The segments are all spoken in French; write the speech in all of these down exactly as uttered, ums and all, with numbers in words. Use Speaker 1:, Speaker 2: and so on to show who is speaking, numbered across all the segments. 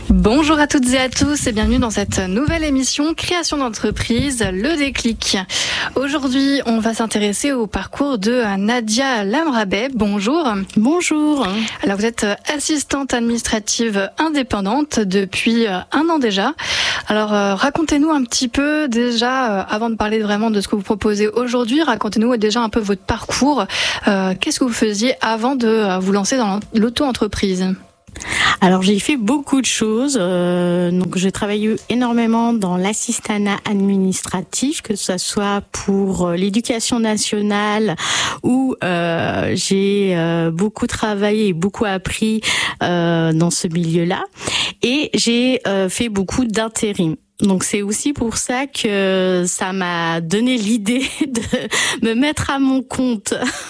Speaker 1: Bonjour à toutes et à tous et bienvenue dans cette nouvelle émission Création d'entreprise, le déclic. Aujourd'hui, on va s'intéresser au parcours de Nadia Lamrabet. Bonjour.
Speaker 2: Bonjour.
Speaker 1: Alors vous êtes assistante administrative indépendante depuis un an déjà. Alors euh, racontez-nous un petit peu déjà, euh, avant de parler vraiment de ce que vous proposez aujourd'hui, racontez-nous déjà un peu votre parcours. Euh, qu'est-ce que vous faisiez avant de vous lancer dans l'auto-entreprise ?
Speaker 2: Alors j'ai fait beaucoup de choses, euh, donc j'ai travaillé énormément dans l'assistanat administratif, que ce soit pour l'éducation nationale où euh, j'ai euh, beaucoup travaillé et beaucoup appris euh, dans ce milieu-là, et j'ai euh, fait beaucoup d'intérim. Donc c'est aussi pour ça que ça m'a donné l'idée de me mettre à mon compte.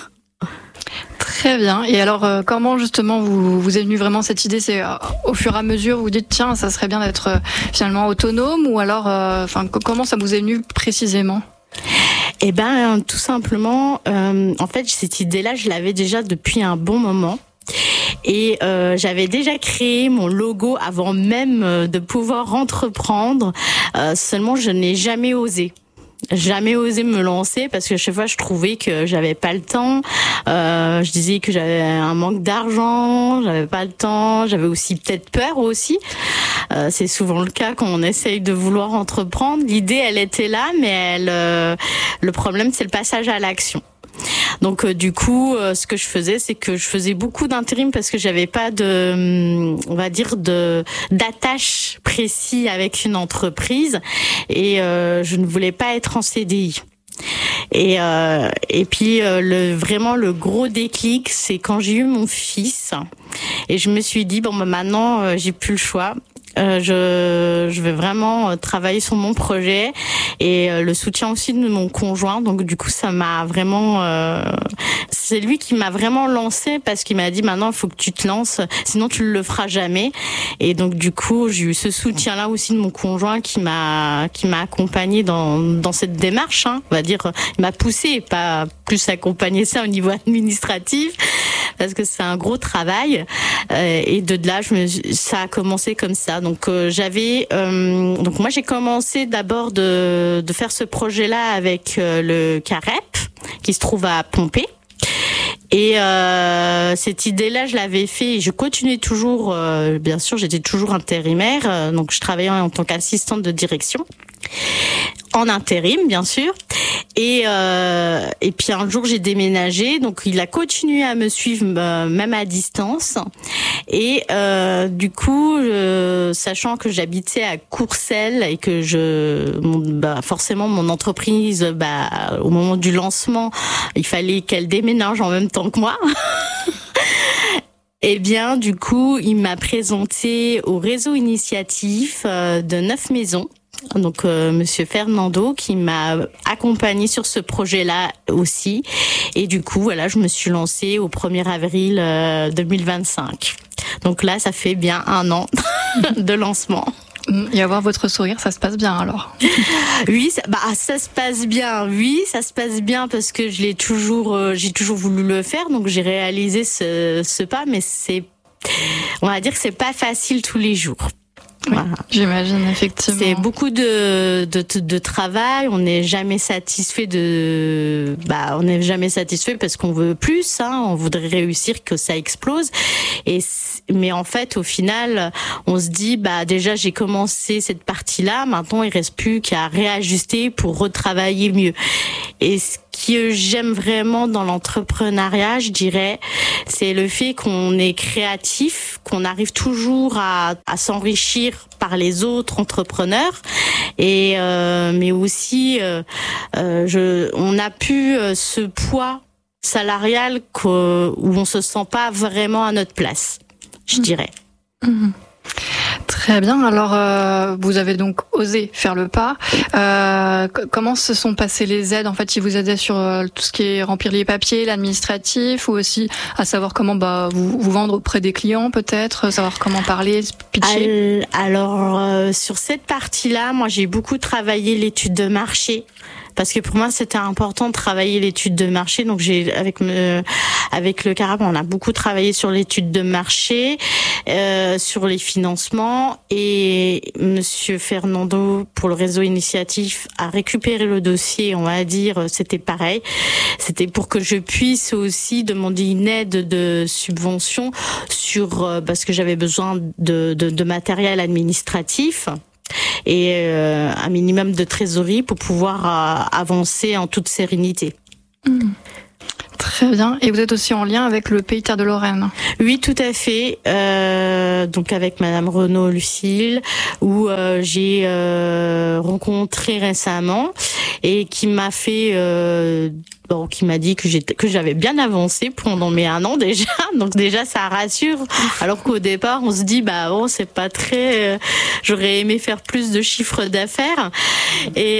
Speaker 1: Très bien. Et alors, euh, comment justement vous vous est venue vraiment cette idée ? C'est euh, au fur et à mesure, vous vous dites tiens, ça serait bien d'être euh, finalement autonome, ou alors, enfin, euh, comment ça vous est venu précisément ?
Speaker 2: Eh ben, tout simplement, euh, en fait, cette idée-là, je l'avais déjà depuis un bon moment. Et euh, j'avais déjà créé mon logo avant même de pouvoir entreprendre. Euh, seulement, je n'ai jamais osé. Jamais osé me lancer parce que chaque fois je trouvais que j'avais pas le temps. Euh, je disais que j'avais un manque d'argent, j'avais pas le temps, j'avais aussi peut-être peur aussi. Euh, c'est souvent le cas quand on essaye de vouloir entreprendre. L'idée, elle était là, mais elle, euh, le problème, c'est le passage à l'action. Donc euh, du coup, euh, ce que je faisais, c'est que je faisais beaucoup d'intérim parce que j'avais pas de, on va dire, de d'attache précis avec une entreprise, et euh, je ne voulais pas être en C D I. Et euh, et puis euh, le vraiment le gros déclic, c'est quand j'ai eu mon fils, et je me suis dit bon bah maintenant euh, j'ai plus le choix. Euh, je, je vais vraiment travailler sur mon projet et euh, le soutien aussi de mon conjoint. Donc du coup, ça m'a vraiment... Euh, c'est lui qui m'a vraiment lancé parce qu'il m'a dit maintenant, il faut que tu te lances, sinon tu ne le feras jamais. Et donc du coup, j'ai eu ce soutien-là aussi de mon conjoint qui m'a qui m'a accompagné dans dans cette démarche. Hein, on va dire, il m'a poussé, pas plus accompagné ça au niveau administratif, parce que c'est un gros travail. Euh, et de là, je me, ça a commencé comme ça. Donc euh, j'avais, euh, donc moi j'ai commencé d'abord de de faire ce projet-là avec euh, le CAREP qui se trouve à Pompée. Et euh, cette idée-là, je l'avais fait et je continuais toujours. Euh, bien sûr, j'étais toujours intérimaire, euh, donc je travaillais en tant qu'assistante de direction, en intérim, bien sûr. Et euh, et puis un jour j'ai déménagé, donc il a continué à me suivre euh, même à distance. Et euh, du coup, euh, sachant que j'habitais à Courcelles et que je, mon, bah, forcément mon entreprise, bah, au moment du lancement, il fallait qu'elle déménage en même temps que moi. Eh bien, du coup, il m'a présenté au réseau initiatif euh, de neuf maisons. Donc euh, Monsieur Fernando qui m'a accompagnée sur ce projet-là aussi, et du coup voilà, je me suis lancée au premier avril euh, deux mille vingt-cinq. Donc là, ça fait bien un an de lancement.
Speaker 1: Et à voir votre sourire, ça se passe bien alors.
Speaker 2: Oui, ça, bah ça se passe bien. Oui, ça se passe bien parce que je l'ai toujours, euh, j'ai toujours voulu le faire, donc j'ai réalisé ce, ce pas, mais c'est, on va dire que c'est pas facile tous les jours.
Speaker 1: Oui, voilà. J'imagine effectivement.
Speaker 2: C'est beaucoup de, de, de travail. On n'est jamais satisfait de, bah, on n'est jamais satisfait parce qu'on veut plus, hein. On voudrait réussir, que ça explose. Et, mais en fait, au final, on se dit, bah, déjà, j'ai commencé cette partie-là. Maintenant, il reste plus qu'à réajuster pour retravailler mieux. Et ce que j'aime vraiment dans l'entrepreneuriat, je dirais, c'est le fait qu'on est créatif, qu'on arrive toujours à, à s'enrichir par les autres entrepreneurs, et euh, mais aussi euh, euh, je, on n'a plus euh, ce poids salarial où on se sent pas vraiment à notre place, je dirais.
Speaker 1: Mmh. Très bien. Alors, euh, vous avez donc osé faire le pas. Euh, comment se sont passées les aides ? En fait, ils vous aidaient sur euh, tout ce qui est remplir les papiers, l'administratif, ou aussi à savoir comment bah, vous, vous vendre auprès des clients, peut-être, savoir comment parler, pitcher.
Speaker 2: Alors, euh, sur cette partie-là, moi, j'ai beaucoup travaillé l'étude de marché. parce que pour moi c'était important de travailler l'étude de marché. Donc j'ai avec me, avec le CARAP, on a beaucoup travaillé sur l'étude de marché, euh, sur les financements, et Monsieur Fernando pour le réseau Initiatif a récupéré le dossier. On va dire c'était pareil, c'était pour que je puisse aussi demander une aide de subvention sur euh, parce que j'avais besoin de, de, de matériel administratif et euh, un minimum de trésorerie pour pouvoir euh, avancer en toute sérénité.
Speaker 1: Mmh. Très bien. Et vous êtes aussi en lien avec le Pays Terre de Lorraine.
Speaker 2: Oui, tout à fait. Euh, donc avec Madame Renaud Lucille, où euh, j'ai euh, rencontré récemment et qui m'a fait, euh, bon, qui m'a dit que j'étais, que j'avais bien avancé pendant mes un an déjà. Donc déjà ça rassure. Alors qu'au départ on se dit bah bon c'est pas très, euh, j'aurais aimé faire plus de chiffre d'affaires. Et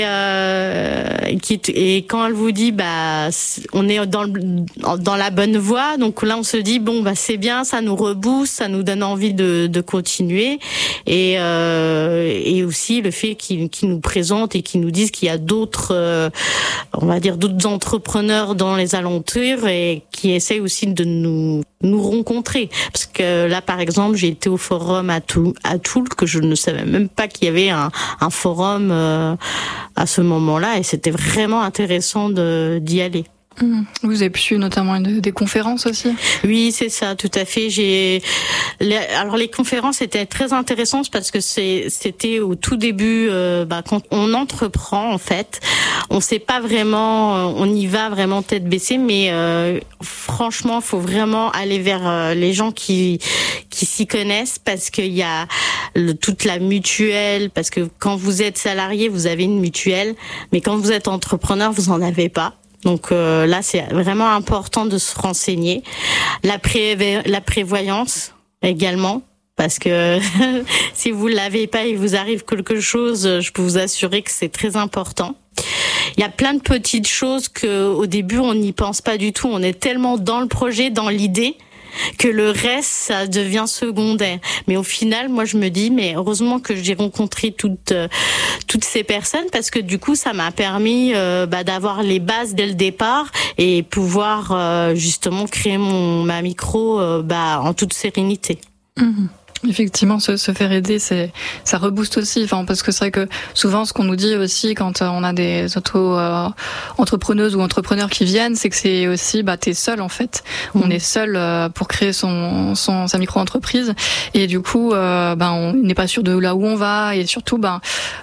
Speaker 2: euh, qui et quand elle vous dit bah on est dans le dans la bonne voie, donc là on se dit bon bah c'est bien, ça nous rebooste, ça nous donne envie de, de continuer, et euh, et aussi le fait qu'ils, qu'ils nous présentent et qu'ils nous disent qu'il y a d'autres, euh, on va dire d'autres entrepreneurs dans les alentours et qui essayent aussi de nous nous rencontrer, parce que là par exemple j'ai été au forum à Toul, à Toul que je ne savais même pas qu'il y avait un, un forum euh, à ce moment-là, et c'était vraiment intéressant de d'y aller.
Speaker 1: Vous avez pu notamment une, des conférences aussi?
Speaker 2: Oui, c'est ça, tout à fait. J'ai les, alors les conférences étaient très intéressantes parce que c'est c'était au tout début, euh, bah, quand on entreprend en fait, on sait pas vraiment, on y va vraiment tête baissée, mais euh, franchement, faut vraiment aller vers euh, les gens qui qui s'y connaissent, parce qu'il y a le, toute la mutuelle, parce que quand vous êtes salarié, vous avez une mutuelle, mais quand vous êtes entrepreneur, vous en avez pas. Donc euh, là, c'est vraiment important de se renseigner. La, pré- la prévoyance également, parce que si vous l'avez pas et vous arrive quelque chose, je peux vous assurer que c'est très important. Il y a plein de petites choses que au début on n'y pense pas du tout. On est tellement dans le projet, dans l'idée, que le reste, ça devient secondaire. Mais au final, moi, je me dis, mais heureusement que j'ai rencontré toutes euh, toutes ces personnes, parce que du coup, ça m'a permis euh, bah, d'avoir les bases dès le départ et pouvoir euh, justement créer mon ma micro euh, bah, en toute sérénité.
Speaker 1: Mmh. Effectivement, se, se faire aider, c'est, ça rebooste aussi. Enfin, parce que c'est vrai que souvent, ce qu'on nous dit aussi quand on a des auto-entrepreneuses ou entrepreneurs qui viennent, c'est que c'est aussi, bah, t'es seul en fait. Mmh. On est seul euh, pour créer son, son sa micro-entreprise, et du coup, euh, ben, on n'est pas sûr de là où on va, et surtout, ben,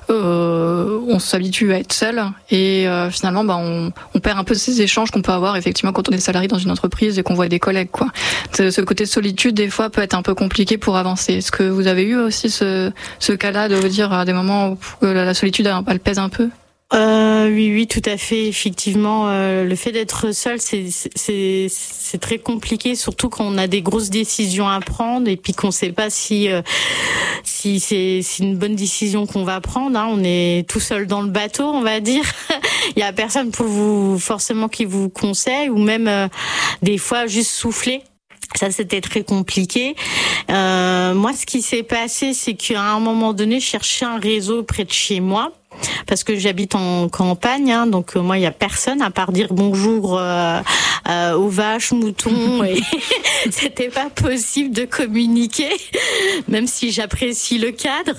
Speaker 1: euh, on s'habitue à être seul, et euh, finalement, ben, on, on perd un peu ces échanges qu'on peut avoir effectivement quand on est salarié dans une entreprise et qu'on voit des collègues, quoi. Ce côté solitude, des fois, peut être un peu compliqué pour avancer. Est-ce que vous avez eu aussi ce, ce cas-là de vous dire à des moments où la solitude elle pèse un peu?
Speaker 2: Euh, oui, oui, tout à fait. Effectivement, euh, le fait d'être seul, c'est, c'est, c'est très compliqué, surtout quand on a des grosses décisions à prendre et puis qu'on ne sait pas si, euh, si c'est, c'est une bonne décision qu'on va prendre. Hein. On est tout seul dans le bateau, on va dire. Il y a personne pour vous, forcément, qui vous conseille, ou même euh, des fois juste souffler. Ça, c'était très compliqué. Euh, moi, ce qui s'est passé, c'est qu'à un moment donné, je cherchais un réseau près de chez moi, parce que j'habite en campagne, hein, donc euh, moi, il y a personne à part dire bonjour euh, euh, aux vaches, moutons, et c'était pas possible de communiquer, même si j'apprécie le cadre.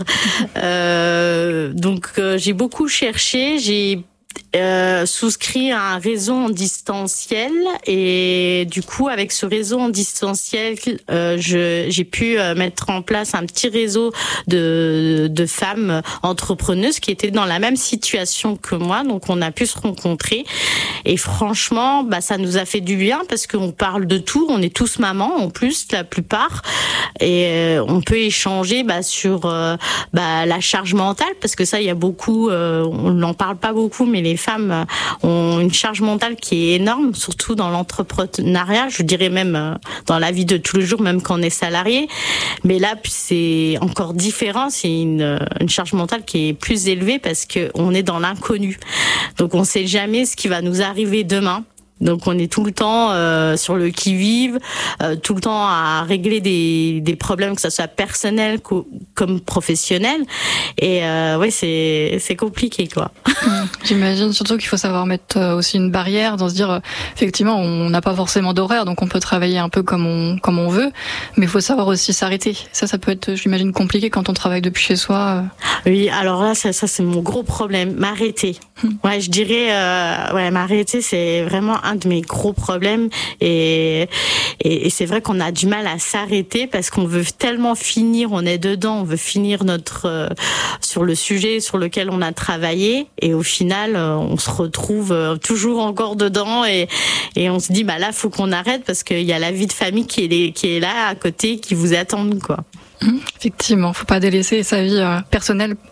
Speaker 2: Euh, donc, euh, j'ai beaucoup cherché, j'ai Euh, souscrit à un réseau en distanciel, et du coup avec ce réseau en distanciel euh, je, j'ai pu euh, mettre en place un petit réseau de, de femmes entrepreneuses qui étaient dans la même situation que moi, donc on a pu se rencontrer, et franchement bah, ça nous a fait du bien, parce qu'on parle de tout, on est tous mamans en plus la plupart, et euh, on peut échanger bah, sur euh, bah, la charge mentale, parce que ça il y a beaucoup, euh, on n'en parle pas beaucoup, mais les femmes ont une charge mentale qui est énorme, surtout dans l'entrepreneuriat, je dirais même dans la vie de tous les jours, même quand on est salarié. Mais là, c'est encore différent, c'est une, une charge mentale qui est plus élevée parce qu'on est dans l'inconnu. Donc on ne sait jamais ce qui va nous arriver demain. Donc on est tout le temps euh, sur le qui-vive, euh, tout le temps à régler des, des problèmes, que ce soit personnel co- comme professionnel. Et euh, ouais, c'est c'est compliqué, quoi.
Speaker 1: J'imagine surtout qu'il faut savoir mettre aussi une barrière, dans se dire, effectivement, on n'a pas forcément d'horaire, donc on peut travailler un peu comme on comme on veut, mais il faut savoir aussi s'arrêter. Ça, ça peut être, j'imagine, compliqué quand on travaille depuis chez soi.
Speaker 2: Oui, alors là, ça, ça c'est mon gros problème, m'arrêter. Ouais, je dirais, euh, ouais, m'arrêter, c'est vraiment un de mes gros problèmes. Et, et, et c'est vrai qu'on a du mal à s'arrêter parce qu'on veut tellement finir, on est dedans, on veut finir notre euh, sur le sujet sur lequel on a travaillé. Et au final, euh, on se retrouve euh, toujours encore dedans et, et on se dit, bah là, faut qu'on arrête parce qu'il y a la vie de famille qui est, qui est là à côté, qui vous attend, quoi.
Speaker 1: Effectivement, faut pas délaisser sa vie euh, personnelle